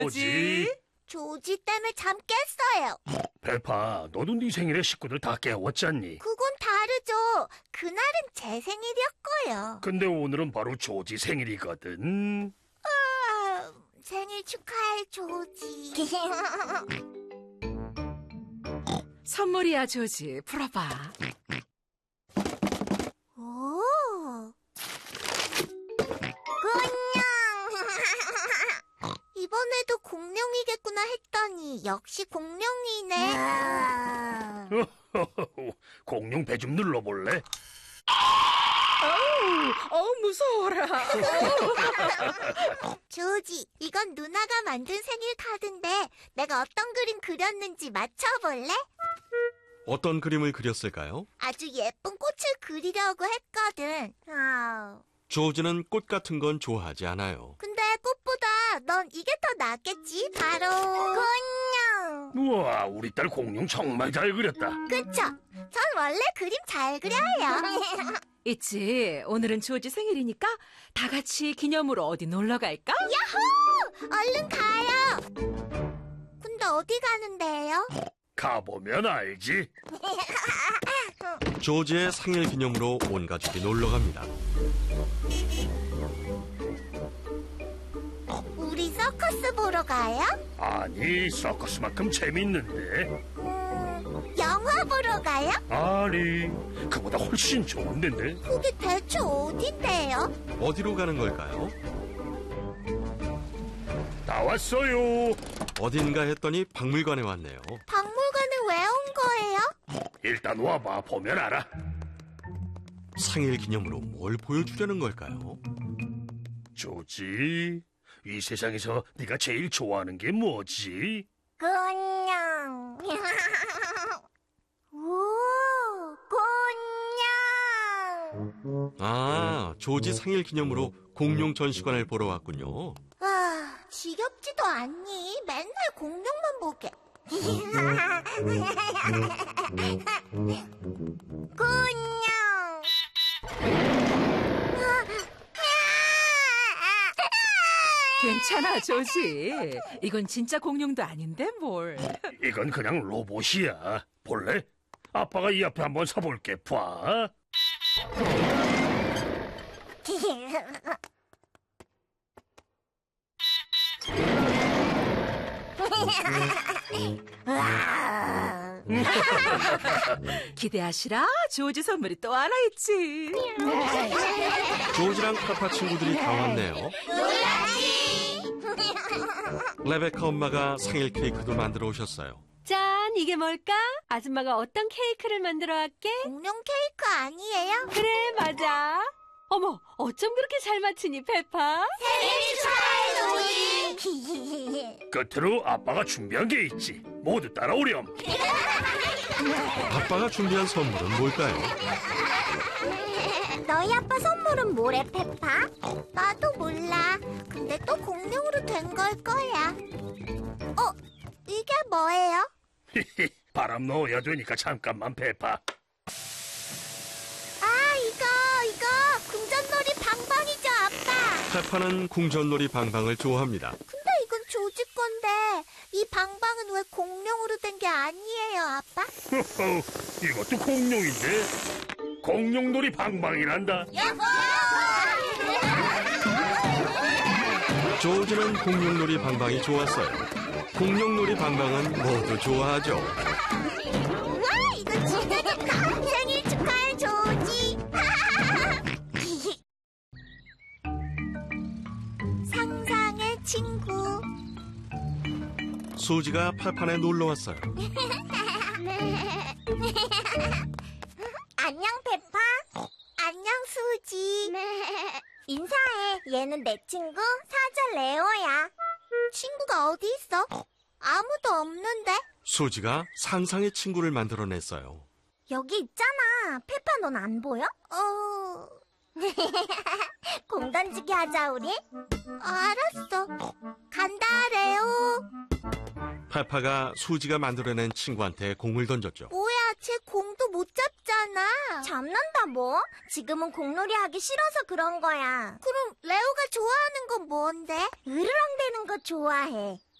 뭐지? 조지 때문에 잠 깼어요. 페파, 너도 네 생일에 식구들 다 깨웠잖니? 그건 다르죠. 그날은 제 생일이었고요. 근데 오늘은 바로 조지 생일이거든. 생일 축하해, 조지. 선물이야, 조지. 풀어봐. 오. 공룡. 이번에도 공룡이겠구나 했더니 역시 공룡이네. 공룡 배 좀 눌러볼래? 무서워라. 조지, 이건 누나가 만든 생일 카드인데 내가 어떤 그림 그렸는지 맞춰볼래? 어떤 그림을 그렸을까요? 아주 예쁜 꽃을 그리려고 했거든. 조지는 꽃 같은 건 좋아하지 않아요. 근데 꽃보다 넌 이게 더 낫겠지? 바로 공룡. 우와, 우리 딸 공룡 정말 잘 그렸다. 그쵸? 전 원래 그림 잘 그려요. 있지. 오늘은 조지 생일이니까 다 같이 기념으로 어디 놀러 갈까? 야호! 얼른 가요. 근데 어디 가는데요? 가보면 알지. 조지의 생일 기념으로 온 가족이 놀러 갑니다. 우리 서커스 보러 가요? 아니, 서커스만큼 재밌는데. 영화 보러 가요? 아니, 그보다 훨씬 좋은 데인데. 그게 대체 어딘데요? 어디로 가는 걸까요? 다 왔어요. 어딘가 했더니 박물관에 왔네요. 박물관에 왜 온 거예요? 일단 와봐, 보면 알아. 생일 기념으로 뭘 보여주려는 걸까요? 조지, 이 세상에서 네가 제일 좋아하는 게 뭐지? 공룡. 오, 공룡. 아, 조지 생일 기념으로 공룡 전시관을 보러 왔군요. 지겹지도 않니? 맨날 공룡만 보게. 공룡. 괜찮아, 조지. 이건 진짜 공룡도 아닌데 뭘. 이건 그냥 로봇이야. 볼래? 아빠가 이 앞에 한번 서볼게. 봐. 기대하시라. 조지 선물이 또 하나 있지. 조지랑 페파 친구들이 다 왔네요. 레베카 엄마가 생일 케이크도 만들어 오셨어요. 짠, 이게 뭘까? 아줌마가 어떤 케이크를 만들어 왔게? 공룡 케이크 아니에요? 그래, 맞아. 어머, 어쩜 그렇게 잘 맞추니, 페파? 생일 축하해, 조지. 끝으로 아빠가 준비한 게 있지. 모두 따라오렴. 아빠가 준비한 선물은 뭘까요? 너희 아빠 선물은 뭐래, 페파? 나도 몰라. 근데 또 공룡으로 된 걸 거야. 이게 뭐예요? 바람 넣어야 되니까 잠깐만, 페파. 이거 궁전놀이 방방이죠, 아빠. 페파는 궁전놀이 방방을 좋아합니다. 근데 이건 조지 건데 이 방방은 왜 공룡으로 된 게 아니에요, 아빠? 이것도 공룡인데. 공룡놀이 방방이란다. 조지는 공룡놀이 방방이 좋았어요. 공룡놀이 방방은 모두 좋아하죠. 와, 이거 진짜 좋다. 생일 축하해, 조지. 상상의 친구. 수지가 팔판에 놀러 왔어요. 안녕, 페파. 안녕, 수지. 인사해. 얘는 내 친구 사자 레오야. 친구가 어디 있어? 아무도 없는데. 수지가 상상의 친구를 만들어냈어요. 여기 있잖아. 페파, 넌 안 보여? 공 던지기 하자, 우리. 알았어. 간다, 레오. 페파가 수지가 만들어낸 친구한테 공을 던졌죠. 뭐야, 쟤 공도 못 잡잖아. 잡잖아. 잡는다 뭐? 지금은 공놀이 하기 싫어서 그런 거야. 그럼 레오가 좋아하는 건 뭔데? 으르렁대는 거 좋아해.